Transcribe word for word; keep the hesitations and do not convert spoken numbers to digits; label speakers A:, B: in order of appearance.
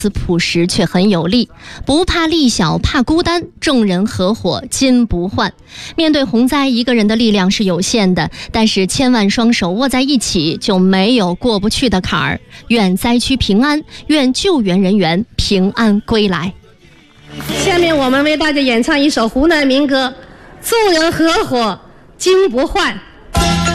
A: 朴实却很有力，不怕力小，怕孤单，众人合伙，金不换。面对洪灾，一个人的力量是有限的，但是千万双手握在一起，就没有过不去的坎儿。愿灾区平安，愿救援人员平安归来。
B: 下面我们为大家演唱一首湖南民歌《众人合伙，金不换》。